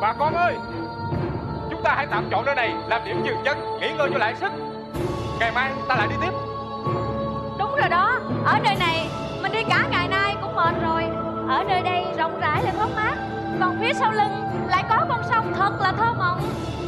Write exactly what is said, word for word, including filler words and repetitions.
Bà con ơi, chúng ta hãy tạm chọn nơi này làm điểm dừng chân, nghỉ ngơi cho lại sức. Ngày mai ta lại đi tiếp. Đúng rồi đó, ở nơi này mình đi cả ngày nay cũng mệt rồi. Ở nơi đây rộng rãi lại thoáng mát, còn phía sau lưng lại có con sông thật là thơ mộng.